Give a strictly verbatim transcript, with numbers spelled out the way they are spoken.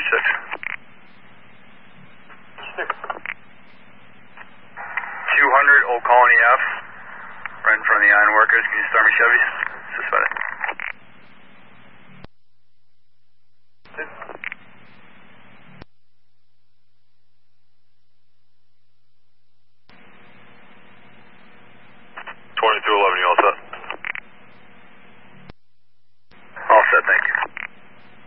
six. two hundred Old Colony F, right in front of the iron workers. Can you start me, Chevy? Suspended. twenty-two eleven, you all set?